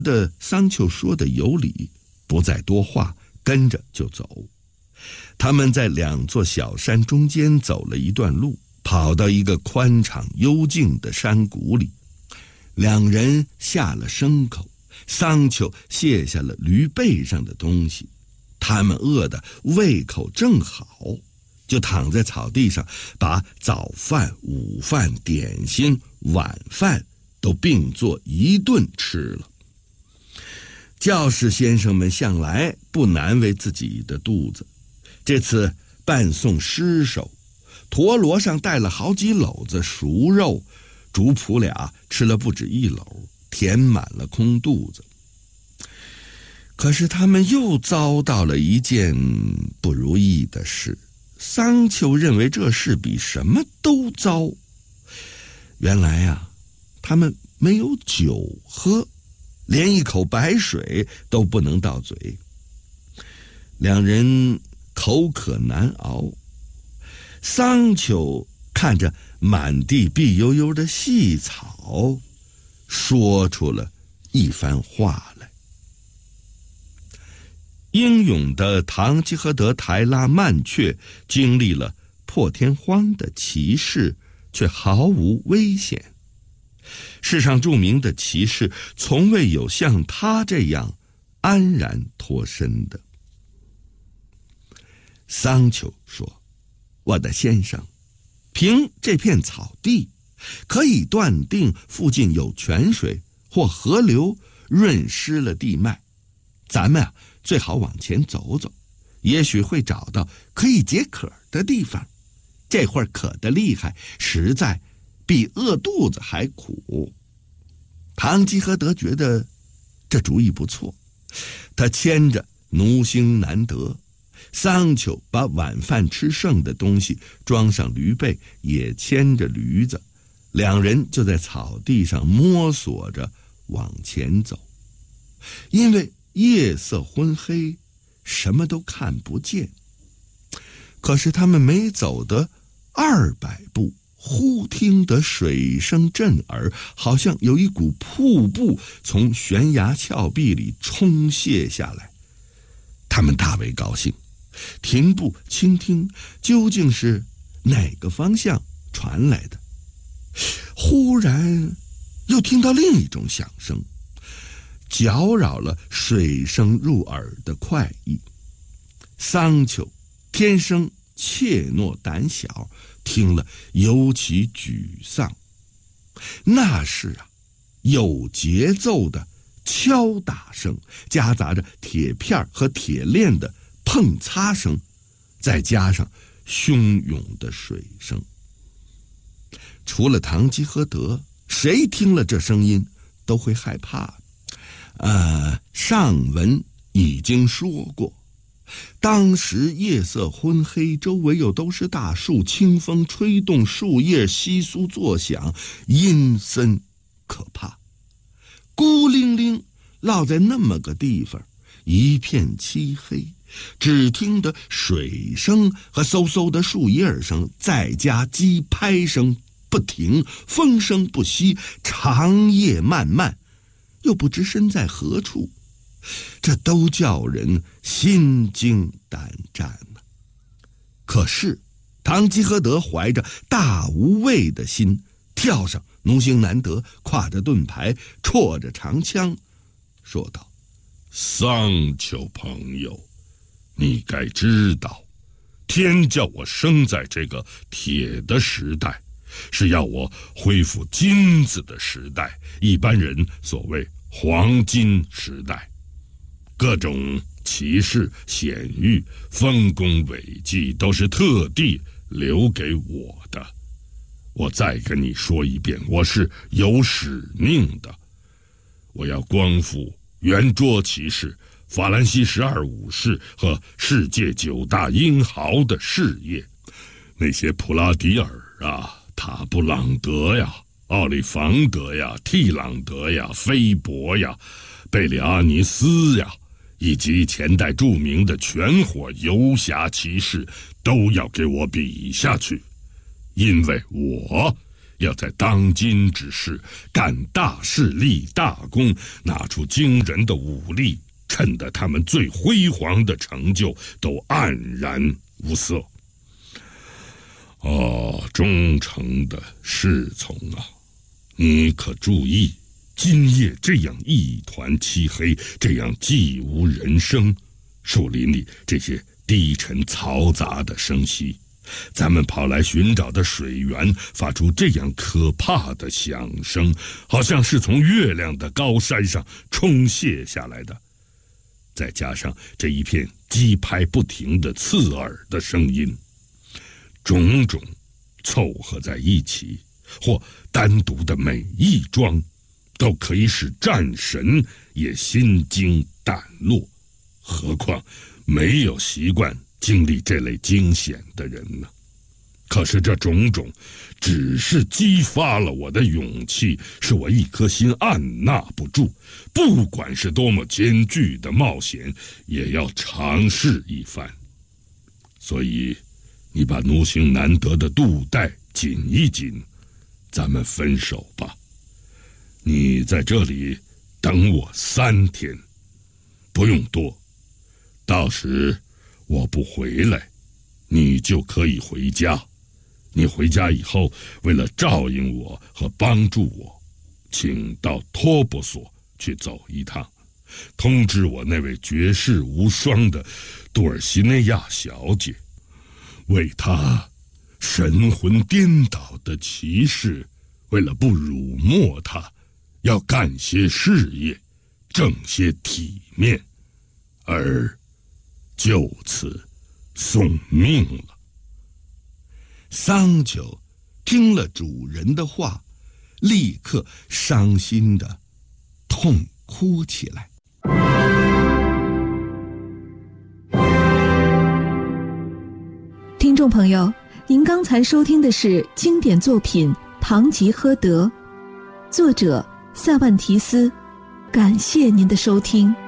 的桑丘说的有理，不再多话，跟着就走。他们在2座小山中间走了一段路，跑到一个宽敞幽静的山谷里。2人下了牲口，桑丘卸下了驴背上的东西，他们饿得胃口正好，就躺在草地上，把早饭、午饭、点心、晚饭都并作一顿吃了。教士先生们向来不难为自己的肚子，这次伴送尸首，陀螺上带了好几篓子熟肉，主仆俩吃了不止1篓，填满了空肚子。可是他们又遭到了一件不如意的事，桑丘认为这事比什么都糟。原来啊，他们没有酒喝，连一口白水都不能到嘴。2人口渴难熬，桑丘看着满地碧悠悠的细草，说出了一番话来。英勇的唐吉诃德台拉曼却经历了破天荒的奇事，却毫无危险。世上著名的骑士从未有像他这样安然脱身的。桑丘说：“我的先生，凭这片草地，可以断定附近有泉水或河流润湿了地脉。咱们啊，最好往前走走，也许会找到可以解渴的地方。这会儿渴得厉害，实在比饿肚子还苦。”唐吉诃德觉得这主意不错，他牵着奴星难得，桑丘把晚饭吃剩的东西装上驴背，也牵着驴子，2人就在草地上摸索着往前走。因为夜色昏黑，什么都看不见。可是他们没走得200步，忽听得水声震耳，好像有一股瀑布从悬崖峭壁里冲泻下来。他们大为高兴，停步倾听，究竟是哪个方向传来的。忽然又听到另一种响声，搅扰了水声入耳的快意。桑丘天生怯懦胆小，听了尤其沮丧。那是啊，有节奏的敲打声，夹杂着铁片和铁链的碰擦声，再加上汹涌的水声。除了唐吉诃德，谁听了这声音都会害怕。上文已经说过，当时夜色昏黑，周围又都是大树，清风吹动树叶，窸窣作响，阴森可怕。孤零零落在那么个地方，一片漆黑，只听得水声和嗖嗖的树叶声，再加击拍声不停，风声不息，长夜漫漫，又不知身在何处，这都叫人心惊胆战呢。可是唐吉诃德怀着大无畏的心，跳上奴星难得，挎着盾牌，绰着长枪，说道：“ 桑丘朋友，你该知道，天叫我生在这个铁的时代，是要我恢复金子的时代，一般人所谓黄金时代。各种奇事险遇、丰功伟绩都是特地留给我的。我再跟你说一遍，我是有使命的。我要光复圆桌骑士、法兰西12武士和世界9大英豪的事业。那些普拉迪尔啊、塔布朗德呀、奥利房德呀、蒂朗德呀、菲伯呀、贝里阿尼斯呀，以及前代著名的全火游侠骑士，都要给我比下去，因为我要在当今之世干大事立大功，拿出惊人的武力，趁得他们最辉煌的成就都黯然无色。忠诚的侍从啊，你可注意，今夜这样一团漆黑，这样寂无人声，树林里这些低沉嘈杂的声息，咱们跑来寻找的水源发出这样可怕的响声，好像是从月亮的高山上冲泻下来的。再加上这一片击拍不停的刺耳的声音，种种凑合在一起，或单独的每一桩，都可以使战神也心惊胆落，何况没有习惯经历这类惊险的人呢？可是这种种只是激发了我的勇气，使我一颗心按捺不住，不管是多么艰巨的冒险，也要尝试一番。所以你把奴性难得的肚带紧一紧，咱们分手吧。你在这里等我3天，不用多，到时我不回来，你就可以回家。你回家以后，为了照应我和帮助我，请到托钵所去走一趟，通知我那位绝世无双的杜尔西内亚小姐，为她神魂颠倒的骑士，为了不辱没她，要干些事业，挣些体面，而就此送命了。 桑丘听了主人的话，立刻伤心地痛哭起来。 听众朋友，您刚才收听的是经典作品《堂吉诃德》，作者塞万提斯。感谢您的收听。